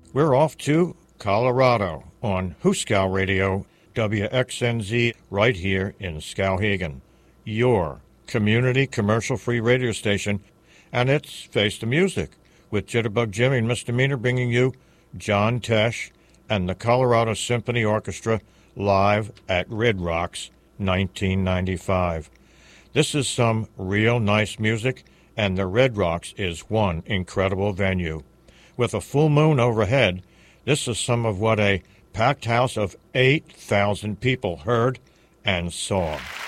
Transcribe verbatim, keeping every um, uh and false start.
We're off to Colorado on Hooskow Radio, W X N Z, right here in Skowhegan, your community commercial-free radio station, and it's Face the Music with Jitterbug Jimmy and Misdemeanor bringing you John Tesh and the Colorado Symphony Orchestra live at Red Rocks nineteen ninety-five. This is some real nice music, and the Red Rocks is one incredible venue. With a full moon overhead, this is some of what a packed house of eight thousand people heard and saw.